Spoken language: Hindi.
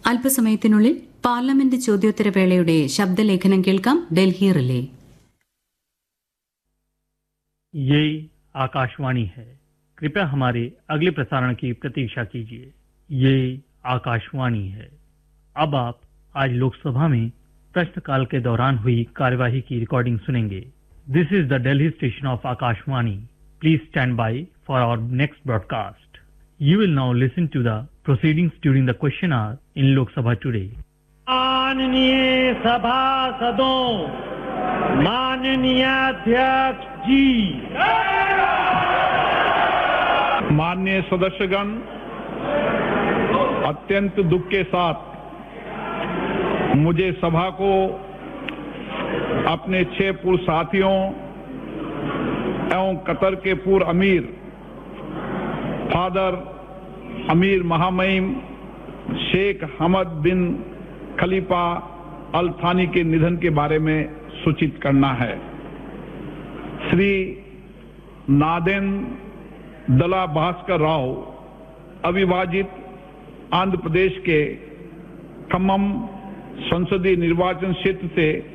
അല്പസമയത്തിനുള്ളിൽ പാർലമെന്റ് ചോദ്യോത്തരവേളയുടെ ശബ്ദലേഖനം കേൾക്കാം. ഡൽഹി റിലേ. ये आकाशवाणी है. कृपया हमारे अगले प्रसारण की प्रतीक्षा कीजिए. ये आकाशवाणी है. अब आप आज लोकसभा में प्रश्नकाल के दौरान हुई कार्यवाही की रिकॉर्डिंग सुनेंगे. This is the Delhi station of Akashvani. Please stand by for our next broadcast. You will now listen to the proceedings during the question hour in Lok Sabha today. माननीय सभासदों, माननीय अध्यक्ष जी, माननीय सदस्यगण, अत्यंत दुख के साथ मुझे सभा को अपने 6 पूर्व साथियों एवं कतर के पूर्व अमीर फादर अमीर महामहिम शेख हमद बिन खलीफा अल थानी के निधन के बारे में सूचित करना है. श्री नादेन दला भास्कर राव अविभाजित आंध्र प्रदेश के खम्मम संसदीय निर्वाचन क्षेत्र से